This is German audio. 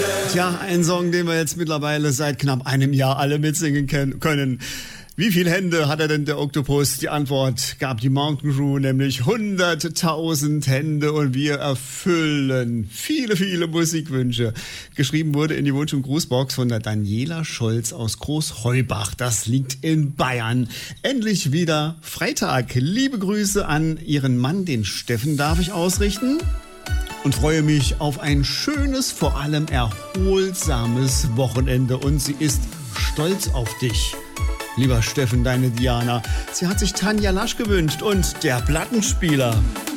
Tja, ein Song, den wir jetzt mittlerweile seit knapp einem Jahr alle mitsingen können. Wie viele Hände hat er denn, der Oktopus? Die Antwort gab die Mountain Crew, nämlich 100.000 Hände, und wir erfüllen viele, viele Musikwünsche. Geschrieben wurde in die Wunsch- und Grußbox von der Daniela Scholz aus Großheubach. Das liegt in Bayern. Endlich wieder Freitag. Liebe Grüße an ihren Mann, den Steffen, darf ich ausrichten. Und freue mich auf ein schönes, vor allem erholsames Wochenende. Und sie ist stolz auf dich. Lieber Steffen, deine Diana. Sie hat sich Tanja Lasch gewünscht und der Plattenspieler.